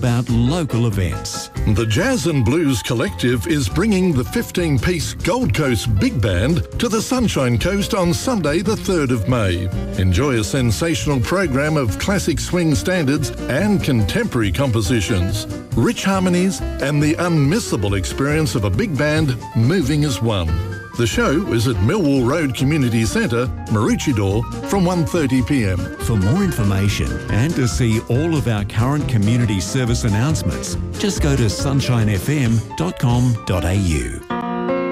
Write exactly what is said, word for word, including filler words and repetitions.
about local events. The Jazz and Blues Collective is bringing the fifteen-piece Gold Coast Big Band to the Sunshine Coast on Sunday the third of May. Enjoy a sensational program of classic swing standards and contemporary compositions, rich harmonies and the unmissable experience of a big band moving as one. The show is at Millwall Road Community Centre, Maroochydore, from one thirty p m. For more information and to see all of our current community service announcements, just go to sunshine f m dot com dot a u.